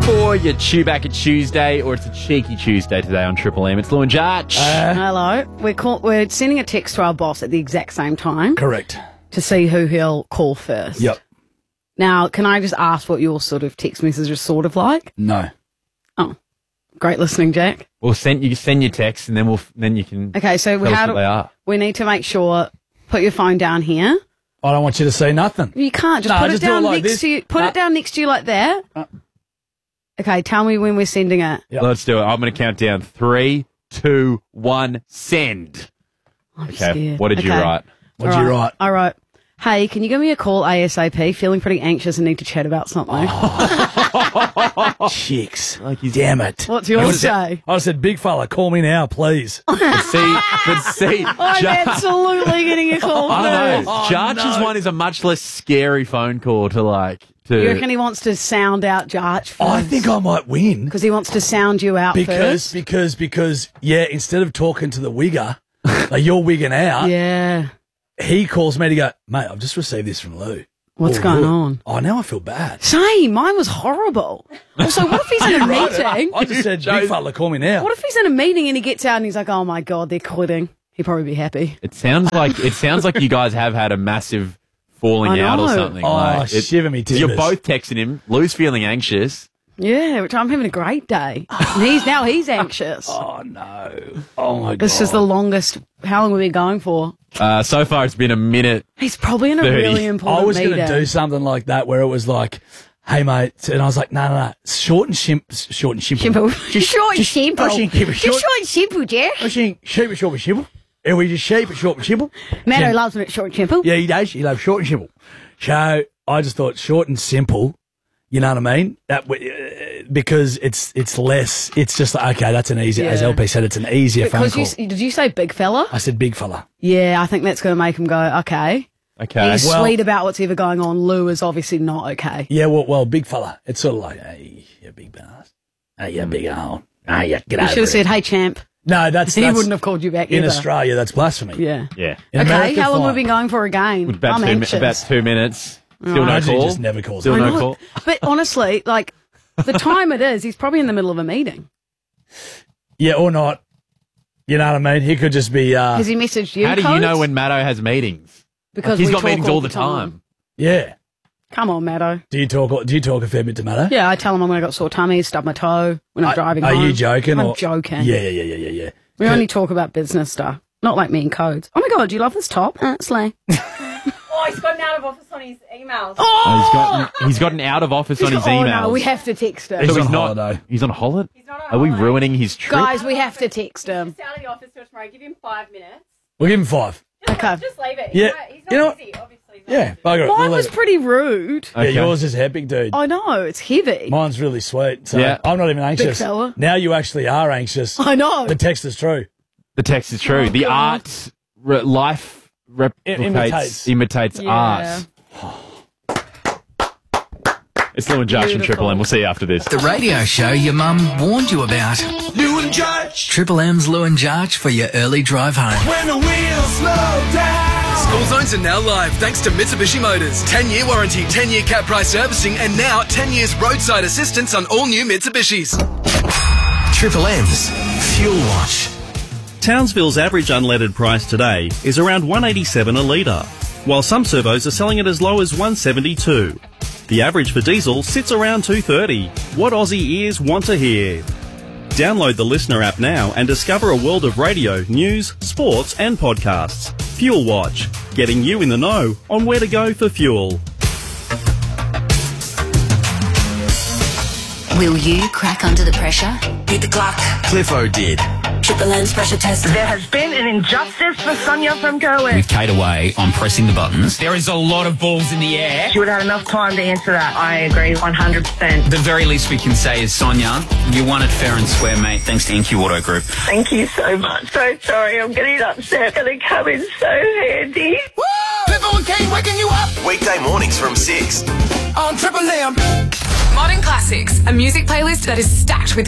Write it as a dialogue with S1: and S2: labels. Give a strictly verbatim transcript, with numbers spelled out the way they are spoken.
S1: for your Chewbacca Tuesday, or it's a cheeky Tuesday today on Triple M. It's Lou and Jarch.
S2: Uh, Hello. We're call- we're sending a text to our boss at the exact same time.
S3: Correct.
S2: To see who he'll call first.
S3: Yep.
S2: Now, can I just ask what your sort of text message is sort of like?
S3: No.
S2: Oh, great listening, Jack.
S1: We'll send you send your text, and then we'll then you can.
S2: Okay, so we
S1: tell us
S2: how
S1: what
S2: do,
S1: they are.
S2: we need to make sure. Put your phone down here.
S3: I don't want you to see nothing.
S2: You can't just
S3: No,
S2: put
S3: just
S2: it
S3: do it
S2: down
S3: like
S2: next
S3: this.
S2: to you. Put
S3: Uh,
S2: it down next to you like that.
S3: Uh.
S2: Okay, tell me when we're sending it.
S3: Yep.
S1: Let's do it. I'm going to count down. Three, two, one, send.
S2: I'm
S1: Okay.
S2: scared.
S1: What did you
S2: Okay.
S1: write?
S3: What did you write?
S2: I wrote, hey, can you give me a call ASAP? Feeling pretty anxious and need to chat about something.
S3: Chicks.
S1: Like he's-
S3: Damn it.
S2: What's yours
S3: I would've said-
S2: say?
S3: I said, big fella, call me now, please.
S1: But see, but see,
S2: I'm
S1: Jar-
S2: absolutely getting a call
S1: I don't
S2: first.
S1: know.
S3: Oh,
S1: Jarch's
S3: no.
S1: one is a much less scary phone call to like to.
S2: You reckon he wants to sound out Jarch first?
S3: I think I might win.
S2: Because he wants to sound you out
S3: Because,
S2: first?
S3: because, because, yeah, instead of talking to the wigger, like you're wigging out,
S2: Yeah.
S3: he calls me to go, mate, I've just received this from Lou.
S2: What's
S3: Oh,
S2: going
S3: Lou.
S2: on?
S3: Oh, now I feel bad.
S2: Same. Mine was horrible. Also, what if he's in a meeting?
S3: I just said, big fella, call me now.
S2: What if he's in a meeting and he gets out and he's like, oh my God, they're quitting. He'd probably be happy.
S1: It sounds like it sounds like you guys have had a massive falling
S2: I
S1: out or
S2: know.
S1: something.
S3: Oh,
S1: like, it-
S3: shiver me
S1: 'cause You're
S3: timbers.
S1: both texting him. Lou's feeling anxious.
S2: Yeah, which I'm having a great day. And he's now he's anxious.
S3: Oh, no. Oh, my God.
S2: This is the longest. How long have we been going for?
S1: Uh, so far, it's been a minute.
S2: He's probably in a
S1: thirty.
S2: really important
S3: I was
S2: meeting.
S3: going to do something like that where it was like, hey, mate. And I was like, no, no, no. Short and shim- short and simple.
S2: Simple. short and simple.
S3: I think keep it
S2: Just
S3: short.
S2: short and simple, Jack.
S3: I think sheep and short and simple. And we just sheep and short and simple.
S2: Matto
S3: Yeah.
S2: loves when it's short and simple.
S3: Yeah, he does. He loves short and simple. So I just thought short and simple, you know what I mean? That w- uh, because it's it's less, it's just like, okay, that's an easier, as
S2: Yeah.
S3: L P said, it's an easier phone
S2: Because
S3: call.
S2: you, s- did you say big fella?
S3: I said big fella.
S2: Yeah, I think that's going to make him go, okay.
S1: Okay.
S2: He's
S3: Well-
S2: sweet about what's ever going on. Lou is obviously not okay.
S3: Yeah, well, well, big fella. It's sort of like, hey, you big bastard. Hey, you big old. Hey, you get
S2: You
S3: over
S2: should have
S3: it.
S2: said, hey, champ.
S3: No, that's,
S2: He
S3: that's
S2: wouldn't have called you back
S3: in
S2: either.
S3: Australia, that's blasphemy.
S2: Yeah.
S1: Yeah.
S3: In
S2: Okay,
S3: America,
S2: how long
S3: fine.
S2: have we been going for again?
S1: About
S2: I'm
S1: two, mi-
S2: anxious.
S1: about two minutes. Still no
S3: Imagine he
S1: call.
S3: just never calls
S1: Still
S3: me.
S2: I
S1: no
S2: know.
S1: call.
S2: But honestly, like, the time it is, he's probably in the middle of a meeting.
S3: Yeah, or not. You know what I mean? He could just be, uh,
S2: Has he messaged you,
S1: How do you
S2: Codes?
S1: know when Matto has meetings?
S2: Because
S1: He's
S2: we
S1: got
S2: talk
S1: meetings all the time.
S3: yeah.
S2: Come on, Matto.
S3: Do you talk, do you talk a fair bit to Matto?
S2: Yeah, I tell him I'm when I got sore tummy, stub my toe, when I'm
S3: Are-
S2: driving
S3: Are
S2: home.
S3: you joking?
S2: I'm
S3: or?
S2: joking.
S3: Yeah, yeah, yeah, yeah, yeah, yeah.
S2: We only talk about business stuff. Not like me and Codes. Oh my God, do you love this top? Uh, slay.
S4: Oh, he's got an out of office on his emails.
S1: Oh, he's got he's got an out of office on his
S2: oh
S1: emails.
S2: no, we have to text him.
S3: He's
S1: so he's
S3: on
S1: not.
S3: holiday.
S1: He's on holiday.
S4: He's not on
S1: Are we
S4: holiday.
S1: ruining his trip?
S2: Guys, we have to text him.
S4: He's out of the office till tomorrow. Give him five minutes.
S3: We'll give him five.
S4: Just,
S2: Okay.
S4: just leave it.
S3: Yeah.
S4: He's not, he's not
S3: You know what?
S4: busy, obviously. He's not
S3: Yeah,
S4: busy.
S3: bugger it.
S2: Mine
S3: We'll
S2: was
S3: leave it.
S2: pretty rude.
S3: Yeah,
S1: Okay.
S3: yours is epic, dude.
S2: I know, it's heavy.
S3: Mine's really sweet. So
S1: Yeah.
S3: I'm not even anxious.
S2: fella.
S3: Now you actually are anxious.
S2: I know.
S3: The text is true.
S1: The text is true.
S2: Oh,
S1: the
S2: God.
S1: art, re- life replicates,
S3: imitates.
S1: imitates,
S2: Yeah.
S1: art. It's Lou and Josh and
S2: Beautiful.
S1: Triple M. We'll see you after this.
S5: The radio show your mum warned you about.
S6: Lou and Jarch.
S5: Triple M's Lou and Jarch for your early drive home.
S6: When the wheels slow down.
S7: School zones are now live thanks to Mitsubishi Motors. ten-year warranty, ten-year cap price servicing, and now ten years roadside assistance on all new Mitsubishis.
S5: Triple M's Fuel Watch.
S8: Townsville's average unleaded price today is around one eighty-seven a litre, while some servos are selling it as low as one seventy-two. The average for diesel sits around two thirty. What Aussie ears want to hear. Download the Listener app now and discover a world of radio, news, sports and podcasts. Fuel Watch, getting you in the know on where to go for fuel.
S9: Will you crack under the pressure?
S5: Hit the clock. Cliffo did.
S9: Triple M's pressure test.
S10: There has been an injustice for Sonia from Go West.
S11: With Kate away, I'm pressing the buttons. There is a lot of balls in the air.
S10: She would have had enough time to answer that. I agree one hundred percent.
S11: The very least we can say is, Sonia, you won it fair and square, mate, thanks to N Q Auto Group.
S10: Thank you so much. So sorry, I'm getting upset. Gonna come in so handy.
S5: Woo! Cliffo and Kate waking you up
S6: Weekday mornings from six.
S5: on Triple M.
S12: Modern Classics, a music playlist that is stacked with